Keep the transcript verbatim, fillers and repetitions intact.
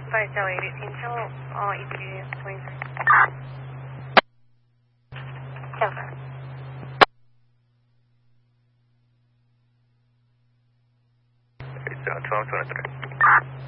five Charlie eight Intel, all E T D twenty-three. Delta. It's uh, twelve twenty-three.